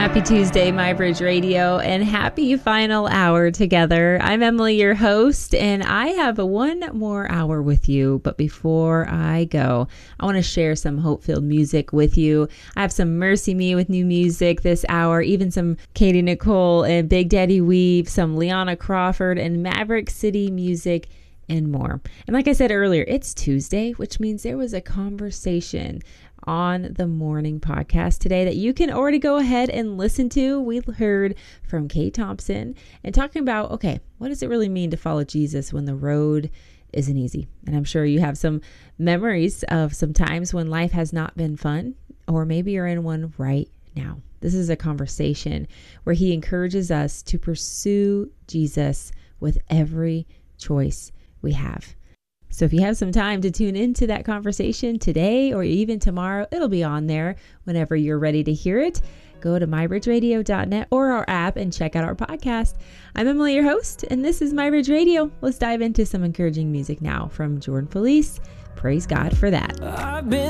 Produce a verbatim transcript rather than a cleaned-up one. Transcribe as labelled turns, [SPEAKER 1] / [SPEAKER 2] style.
[SPEAKER 1] Happy Tuesday, MyBridge Radio, and happy final hour together. I'm Emily, your host, and I have a one more hour with you. But before I go, I want to share some hope-filled music with you. I have some Mercy Me with new music this hour, even some Katie Nicole and Big Daddy Weave, some Liana Crawford and Maverick City music, and more. And like I said earlier, it's Tuesday, which means there was a conversation on the morning podcast today that you can already go ahead and listen to. We heard from Kate Thompson and talking about, okay, what does it really mean to follow Jesus when the road isn't easy? And I'm sure you have some memories of some times when life has not been fun, or maybe you're in one right now. This is a conversation where he encourages us to pursue Jesus with every choice we have. So if you have some time to tune into that conversation today or even tomorrow, it'll be on there whenever you're ready to hear it. Go to my bridge radio dot net or our app and check out our podcast. I'm Emily, your host, and this is MyBridge Radio. Let's dive into some encouraging music now from Jordan Felice. Praise God for that. I've been